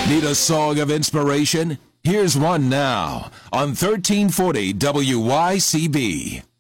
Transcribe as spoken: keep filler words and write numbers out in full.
Need a song of inspiration? Here's one now on thirteen forty W Y C B.